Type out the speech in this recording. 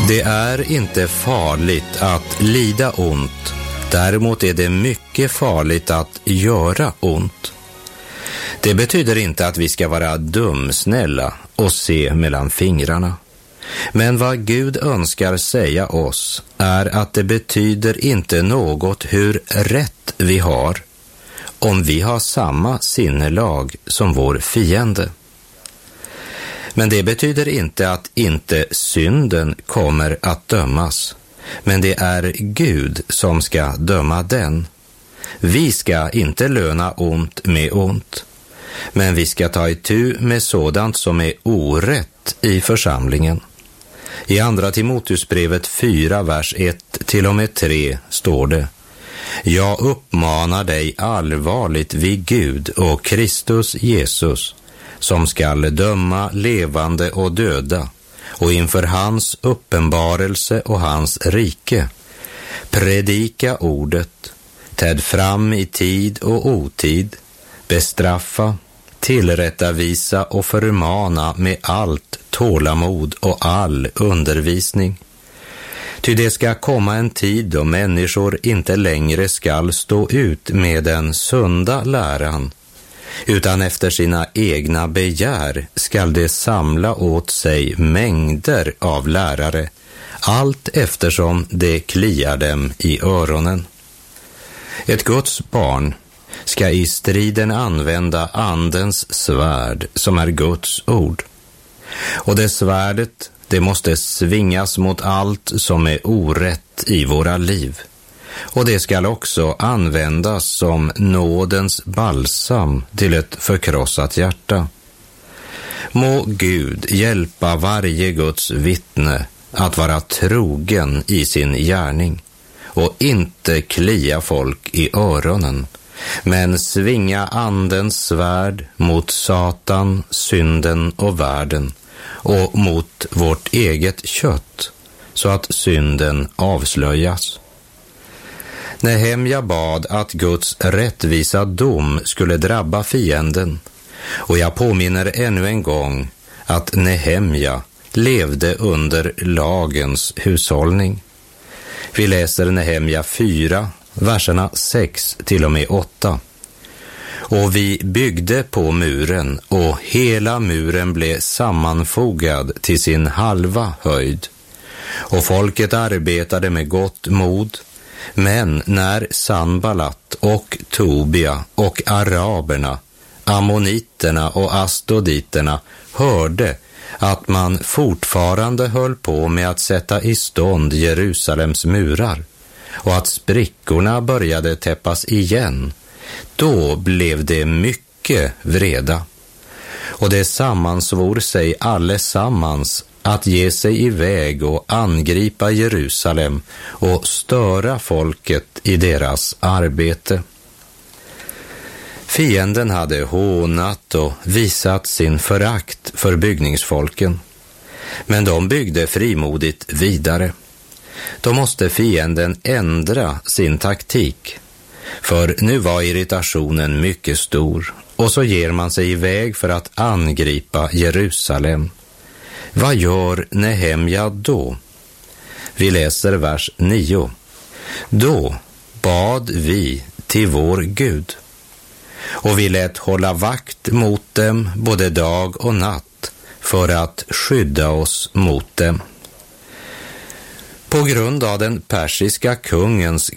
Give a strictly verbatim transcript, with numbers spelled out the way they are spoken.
Det är inte farligt att lida ont, däremot är det mycket farligt att göra ont. Det betyder inte att vi ska vara dumsnälla och se mellan fingrarna. Men vad Gud önskar säga oss är att det betyder inte något hur rätt vi har, om vi har samma sinnelag som vår fiende. Men det betyder inte att inte synden kommer att dömas, men det är Gud som ska döma den. Vi ska inte löna ont med ont, men vi ska ta itu med sådant som är orätt i församlingen. I andra Timoteusbrevet fyra, vers ett till och med tre står det: Jag uppmanar dig allvarligt vid Gud och Kristus Jesus, som skall döma levande och döda, och inför hans uppenbarelse och hans rike. Predika ordet, träd fram i tid och otid, bestraffa, tillrättavisa och förmana med allt tålamod och all undervisning. Ty det ska komma en tid då människor inte längre skall stå ut med den sunda läran, utan efter sina egna begär skall de samla åt sig mängder av lärare, allt eftersom det kliar dem i öronen. Ett Guds barn ska i striden använda andens svärd, som är Guds ord. Och det svärdet, det måste svingas mot allt som är orätt i våra liv. Och det skall också användas som nådens balsam till ett förkrossat hjärta. Må Gud hjälpa varje Guds vittne att vara trogen i sin gärning och inte klia folk i öronen, men svinga andens svärd mot Satan, synden och världen och mot vårt eget kött, så att synden avslöjas. Nehemja bad att Guds rättvisa dom skulle drabba fienden, och jag påminner ännu en gång att Nehemja levde under lagens hushållning. Vi läser Nehemja fyra, verserna sex till och med åtta. Och vi byggde på muren, och hela muren blev sammanfogad till sin halva höjd. Och folket arbetade med gott mod, men när Sanballat och Tobia och araberna, ammoniterna och astoditerna hörde att man fortfarande höll på med att sätta i stånd Jerusalems murar och att sprickorna började täppas igen, då blev det mycket vreda. Och det sammansvor sig allesammans att ge sig iväg och angripa Jerusalem och störa folket i deras arbete. Fienden hade hånat och visat sin förakt för byggningsfolken, men de byggde frimodigt vidare. Då måste fienden ändra sin taktik, för nu var irritationen mycket stor, och så ger man sig iväg för att angripa Jerusalem. Vad gör Nehemja då? Vi läser vers nio. Då bad vi till vår Gud, och vi lät hålla vakt mot dem både dag och natt för att skydda oss mot dem. På grund av den persiska kungens